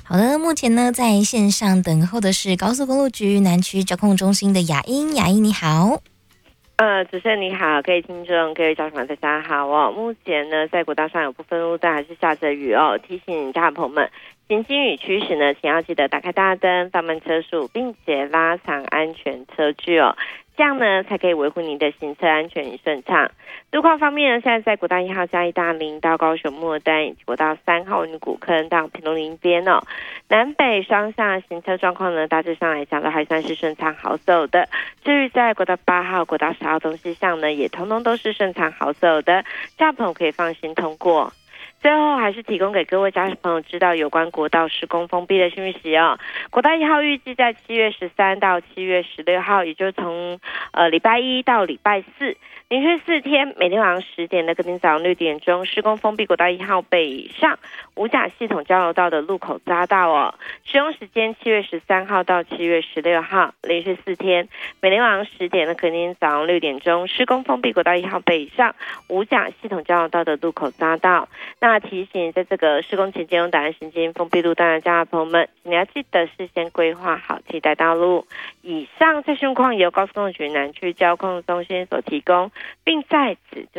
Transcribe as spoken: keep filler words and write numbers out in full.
好的，目前呢在线上等候的是高速公路局南区交控中心的雅英，雅英你好。 呃，主持人你好，各位听众、各位家长大家好哦。目前呢，在国道上有部分路段还是下着雨哦，提醒家长朋友们，行经雨区时呢，请要记得打开大灯，放慢车速，并且拉长安全车距哦。这样呢，才可以维护您的行车安全与顺畅。路况方面呢，现在在国道一号嘉义大林到高雄末端，以及国道三号云谷坑到屏东林边哦，南北双向行车状况呢，大致上来讲都还算是顺畅好走的。至于在国道八号、国道十号东西向呢，也通通都是顺畅好走的，这样朋友可以放心通过。最后还是提供给各位家长朋友知道有关国道施工封闭的讯息哦。国道一号预计在七月十三到七月十六号，也就是从呃礼拜一到礼拜四，连续四天，每天晚上十点的隔天早上六点钟，施工封闭国道一号北上五甲系统交流道的路口匝道哦。使用时间七月十三号到七月十六号，连续四天，每天晚上十点的隔天早上六点钟，施工封闭国道一号北上五甲系统交流道的路口匝道。那那提醒在这个施工期间用打行经封闭路段的家长朋友们，你要记得事先规划好替代道路。以上这情况由高速公路局南区交控中心所提供，并在此